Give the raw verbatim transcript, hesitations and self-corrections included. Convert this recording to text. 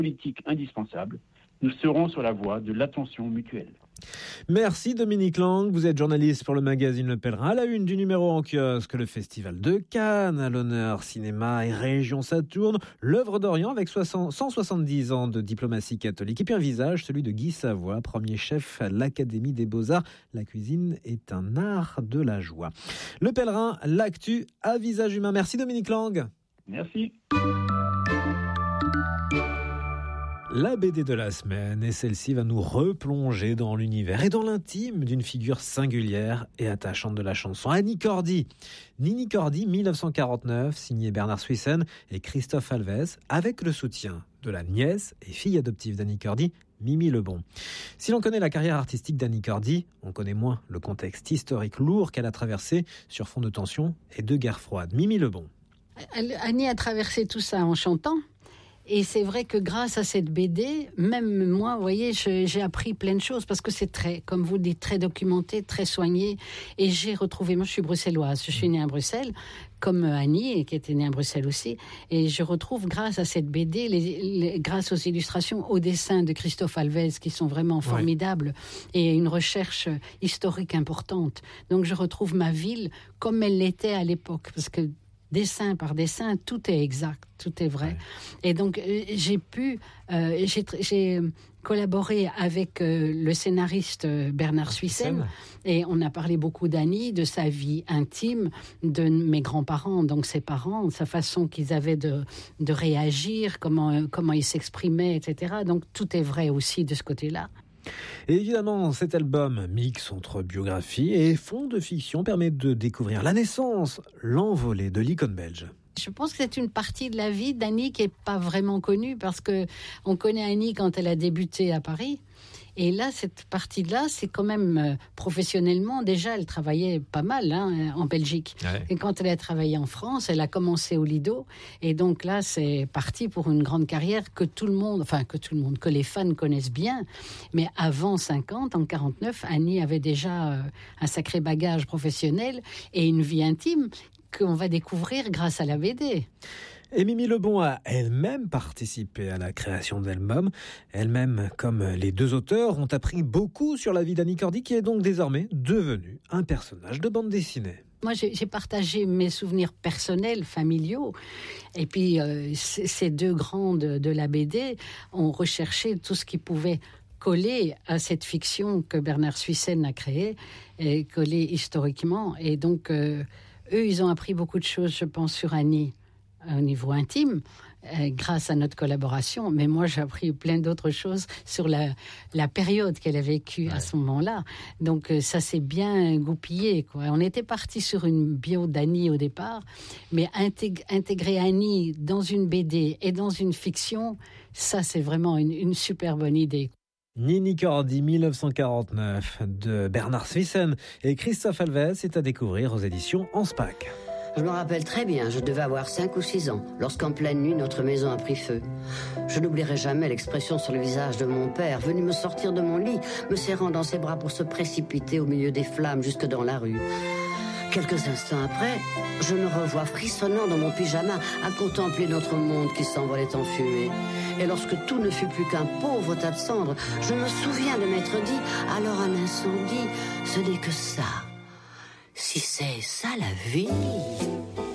politique indispensable, nous serons sur la voie de l'attention mutuelle. Merci Dominique Lang, vous êtes journaliste pour le magazine Le Pèlerin, à la une du numéro en kiosque, le Festival de Cannes, à l'honneur cinéma et région Saturne, l'œuvre d'Orient avec cent soixante-dix ans de diplomatie catholique, et puis un visage, celui de Guy Savoy, premier chef à l'Académie des Beaux-Arts. La cuisine est un art de la joie. Le Pèlerin, l'actu à visage humain. Merci Dominique Lang. Merci. La B D de la semaine, et celle-ci va nous replonger dans l'univers et dans l'intime d'une figure singulière et attachante de la chanson, Annie Cordy. Nini Cordy, dix-neuf cent quarante-neuf, signé Bernard Swissen et Christophe Alves, avec le soutien de la nièce et fille adoptive d'Annie Cordy, Mimi Lebon. Si l'on connaît la carrière artistique d'Annie Cordy, on connaît moins le contexte historique lourd qu'elle a traversé sur fond de tension et de guerre froide. Mimi Lebon. Annie a traversé tout ça en chantant. Et c'est vrai que grâce à cette B D, même moi, vous voyez, je, j'ai appris plein de choses parce que c'est très, comme vous le dites, très documenté, très soigné. Et j'ai retrouvé, moi je suis bruxelloise, je suis née à Bruxelles, comme Annie, qui était née à Bruxelles aussi. Et je retrouve grâce à cette B D, les, les, grâce aux illustrations, aux dessins de Christophe Alves, qui sont vraiment formidables, ouais. Et une recherche historique importante. Donc je retrouve ma ville comme elle l'était à l'époque, parce que dessin par dessin, tout est exact, tout est vrai. Ouais. Et donc, euh, j'ai pu, euh, j'ai, j'ai collaboré avec euh, le scénariste Bernard Swissen, et on a parlé beaucoup d'Annie, de sa vie intime, de mes grands-parents, donc ses parents, sa façon qu'ils avaient de, de réagir, comment, comment ils s'exprimaient, et cetera. Donc, tout est vrai aussi de ce côté-là. Et évidemment, cet album, mix entre biographie et fond de fiction, permet de découvrir la naissance, l'envolée de l'icône belge. Je pense que c'est une partie de la vie d'Annie qui n'est pas vraiment connue, parce qu'on connaît Annie quand elle a débuté à Paris. Et là, cette partie-là, c'est quand même euh, professionnellement, déjà, elle travaillait pas mal hein, en Belgique. Ouais. Et quand elle a travaillé en France, elle a commencé au Lido. Et donc là, c'est parti pour une grande carrière que tout le monde, enfin que tout le monde, que les fans connaissent bien. Mais avant cinquante, en quarante-neuf, Annie avait déjà euh, un sacré bagage professionnel et une vie intime qu'on va découvrir grâce à la B D. Et Mimi Lebon a elle-même participé à la création de l'album. Elle-même, comme les deux auteurs, ont appris beaucoup sur la vie d'Annie Cordy, qui est donc désormais devenue un personnage de bande dessinée. Moi, j'ai, j'ai partagé mes souvenirs personnels, familiaux. Et puis, euh, c- ces deux grands de, de la B D ont recherché tout ce qui pouvait coller à cette fiction que Bernard Swissen a créée, et coller historiquement. Et donc, euh, eux, ils ont appris beaucoup de choses, je pense, sur Annie, au niveau intime, euh, grâce à notre collaboration. Mais moi, j'ai appris plein d'autres choses sur la, la période qu'elle a vécue ouais. à ce moment-là. Donc, euh, ça s'est bien goupillé, quoi. On était parti sur une bio d'Annie au départ, mais intég- intégrer Annie dans une B D et dans une fiction, ça, c'est vraiment une, une super bonne idée. Nini Cordy, dix-neuf cent quarante-neuf, de Bernard Swissen et Christophe Alves, est à découvrir aux éditions Anspach. Je me rappelle très bien, je devais avoir cinq ou six ans, lorsqu'en pleine nuit, notre maison a pris feu. Je n'oublierai jamais l'expression sur le visage de mon père, venu me sortir de mon lit, me serrant dans ses bras pour se précipiter au milieu des flammes jusque dans la rue. Quelques instants après, je me revois frissonnant dans mon pyjama à contempler notre monde qui s'envolait en fumée. Et lorsque tout ne fut plus qu'un pauvre tas de cendres, je me souviens de m'être dit, alors un incendie, ce n'est que ça. Si c'est ça la vie...